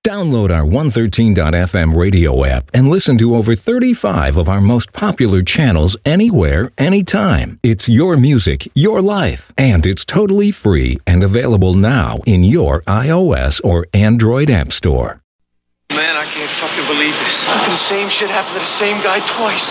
Download our 113.fm radio app and listen to over 35 of our most popular channels anywhere, anytime. It's your music, your life, and it's totally free and available now in your iOS or Android app store. Man, I can't fucking believe this. The same shit happened to the same guy twice.